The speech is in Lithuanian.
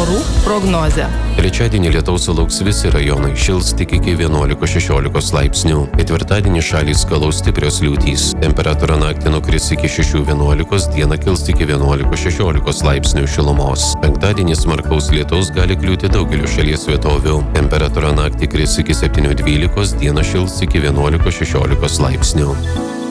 orų prognozė. Trečiadienį lietaus sulauks visi rajonai, šils tik iki 11–16 laipsnių. Ketvirtadienį šalį skalaus stiprios liūtys. Temperatūra naktį nukris iki 6–11, dieną kils iki 11–16 laipsnių šilumos. Penktadienį smarkaus lietaus gali kliūti daugeliu šalies vietovių. Temperatūra naktį kris iki 7–12, dieną šils iki 11–16 laipsnių.